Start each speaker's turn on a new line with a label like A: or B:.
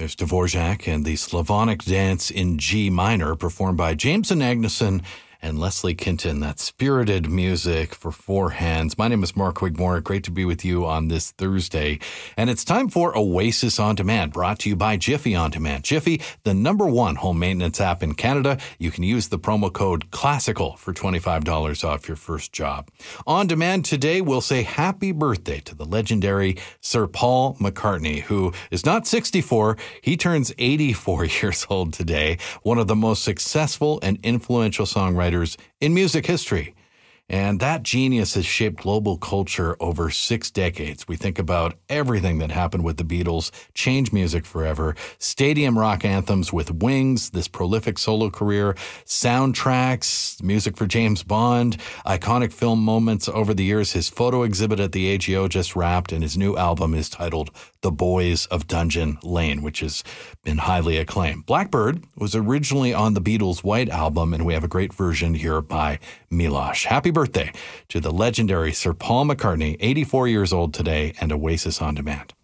A: There's Dvorak and the Slavonic Dance in G minor, performed by Jameson Agneson and Leslie Kinton. That's spirited music for four hands. My name is Mark Wigmore. Great to be with you on this Thursday. And it's time for Oasis On Demand, brought to you by Jiffy On Demand. Jiffy, the #1 home maintenance app in Canada. You can use the promo code CLASSICAL for $25 off your first job. On Demand today, we'll say happy birthday to the legendary Sir Paul McCartney, who is not 64. He turns 84 years old today. One of the most successful and influential songwriters in music history. And that genius has shaped global culture over 6 decades. We think about everything that happened with the Beatles, changed music forever, stadium rock anthems with Wings, this prolific solo career, soundtracks, music for James Bond, iconic film moments over the years. His photo exhibit at the AGO just wrapped, and his new album is titled The Boys of Dungeon Lane, which has been highly acclaimed. Blackbird was originally on the Beatles' White Album, and we have a great version here by Milosh. Happy birthday to the legendary Sir Paul McCartney, 84 years old today, and Oasis On Demand.